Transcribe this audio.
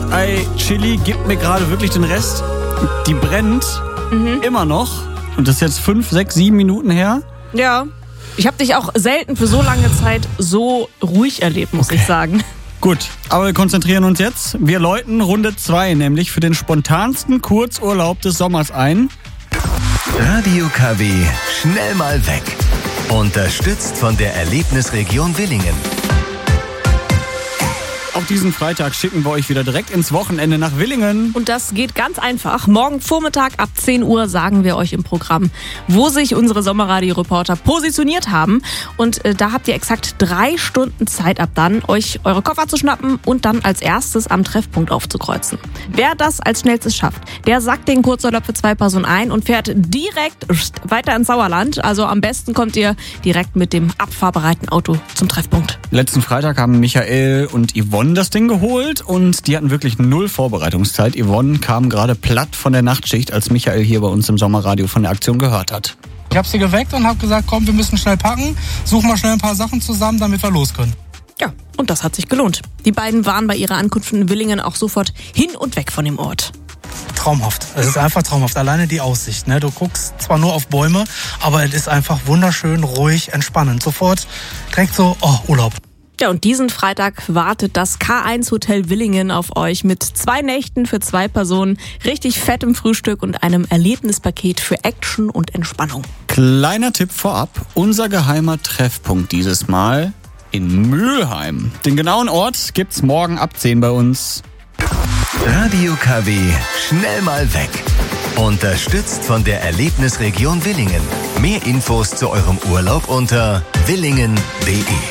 Rührei-Chili gibt mir gerade wirklich den Rest. Die brennt immer noch. Und das ist jetzt 5, 6, 7 Minuten her. Ja. Ich habe dich auch selten für so lange Zeit so ruhig erlebt, muss ich sagen. Gut, aber wir konzentrieren uns jetzt. Wir läuten Runde 2, nämlich für den spontansten Kurzurlaub des Sommers ein. Radio KW, schnell mal weg. Unterstützt von der Erlebnisregion Willingen. Auf diesen Freitag schicken wir euch wieder direkt ins Wochenende nach Willingen. Und das geht ganz einfach. Morgen Vormittag ab 10 Uhr sagen wir euch im Programm, wo sich unsere Sommerradio-Reporter positioniert haben. Und da habt ihr exakt 3 Stunden Zeit ab dann, euch eure Koffer zu schnappen und dann als erstes am Treffpunkt aufzukreuzen. Wer das als schnellstes schafft, der sackt den Kurzurlaub für 2 Personen ein und fährt direkt weiter ins Sauerland. Also am besten kommt ihr direkt mit dem abfahrbereiten Auto zum Treffpunkt. Letzten Freitag haben Michael und Yvonne das Ding geholt und die hatten wirklich 0 Vorbereitungszeit. Yvonne kam gerade platt von der Nachtschicht, als Michael hier bei uns im Sommerradio von der Aktion gehört hat. Ich habe sie geweckt und habe gesagt, komm, wir müssen schnell packen, suchen mal schnell ein paar Sachen zusammen, damit wir los können. Ja, und das hat sich gelohnt. Die beiden waren bei ihrer Ankunft in Willingen auch sofort hin und weg von dem Ort. Traumhaft. Es ist einfach traumhaft. Alleine die Aussicht. Ne? Du guckst zwar nur auf Bäume, aber es ist einfach wunderschön, ruhig, entspannend. Sofort direkt so, Urlaub. Ja, und diesen Freitag wartet das K1 Hotel Willingen auf euch mit 2 Nächten für 2 Personen, richtig fettem Frühstück und einem Erlebnispaket für Action und Entspannung. Kleiner Tipp vorab, unser geheimer Treffpunkt dieses Mal in Mülheim. Den genauen Ort gibt's morgen ab 10 bei uns. Radio KW, schnell mal weg. Unterstützt von der Erlebnisregion Willingen. Mehr Infos zu eurem Urlaub unter willingen.de.